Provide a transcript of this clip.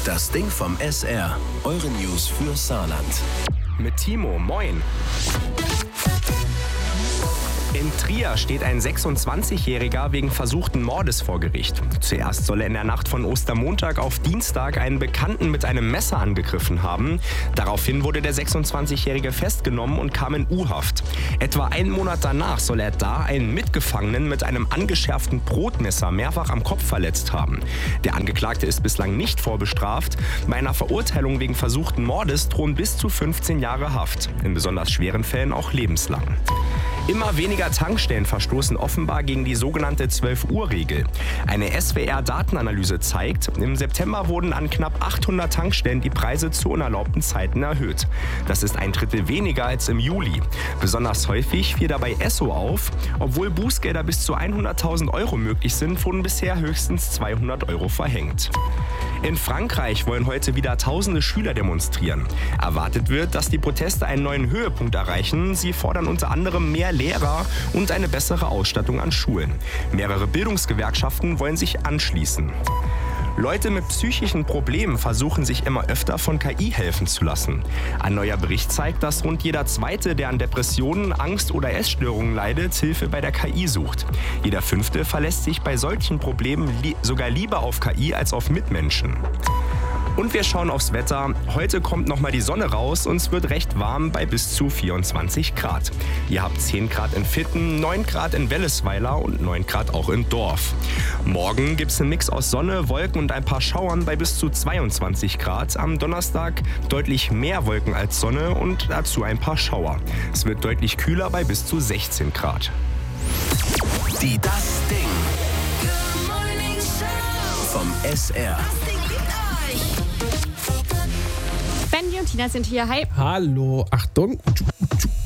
Das Ding vom SR. Eure News für Saarland. Mit Timo, moin. In Trier steht ein 26-Jähriger wegen versuchten Mordes vor Gericht. Zuerst soll er in der Nacht von Ostermontag auf Dienstag einen Bekannten mit einem Messer angegriffen haben. Daraufhin wurde der 26-Jährige festgenommen und kam in U-Haft. Etwa einen Monat danach soll er da einen Mitgefangenen mit einem angeschärften Brotmesser mehrfach am Kopf verletzt haben. Der Angeklagte ist bislang nicht vorbestraft. Bei einer Verurteilung wegen versuchten Mordes drohen bis zu 15 Jahre Haft. In besonders schweren Fällen auch lebenslang. Immer weniger Tankstellen verstoßen offenbar gegen die sogenannte 12-Uhr-Regel. Eine SWR-Datenanalyse zeigt, im September wurden an knapp 800 Tankstellen die Preise zu unerlaubten Zeiten erhöht. Das ist ein Drittel weniger als im Juli. Besonders häufig fiel dabei Esso auf. Obwohl Bußgelder bis zu 100.000 Euro möglich sind, wurden bisher höchstens 200 Euro verhängt. In Frankreich wollen heute wieder tausende Schüler demonstrieren. Erwartet wird, dass die Proteste einen neuen Höhepunkt erreichen. Sie fordern unter anderem mehr Lehrer und eine bessere Ausstattung an Schulen. Mehrere Bildungsgewerkschaften wollen sich anschließen. Leute mit psychischen Problemen versuchen sich immer öfter von KI helfen zu lassen. Ein neuer Bericht zeigt, dass rund jeder Zweite, der an Depressionen, Angst oder Essstörungen leidet, Hilfe bei der KI sucht. Jeder Fünfte verlässt sich bei solchen Problemen sogar lieber auf KI als auf Mitmenschen. Und wir schauen aufs Wetter. Heute kommt nochmal die Sonne raus und es wird recht warm bei bis zu 24 Grad. Ihr habt 10 Grad in Vitten, 9 Grad in Wellesweiler und 9 Grad auch in Dorf. Morgen gibt es einen Mix aus Sonne, Wolken und ein paar Schauern bei bis zu 22 Grad. Am Donnerstag deutlich mehr Wolken als Sonne und dazu ein paar Schauer. Es wird deutlich kühler bei bis zu 16 Grad. Die Das Ding vom SR. Benji und Tina sind hier. Hi. Hallo, Achtung.